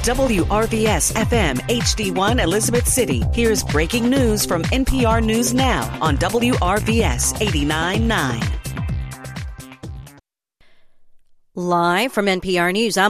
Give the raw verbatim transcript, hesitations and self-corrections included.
W R V S F M H D one Elizabeth City. Here's breaking news from N P R News Now on W R V S eighty-nine point nine. Live from N P R News, I'm